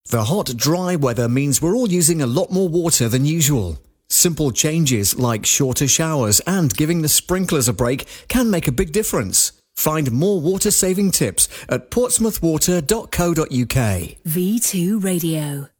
The hot, dry weather means we're all using a lot more water than usual. Simple changes like shorter showers and giving the sprinklers a break can make a big difference. Find more water-saving tips at portsmouthwater.co.uk. V2 Radio.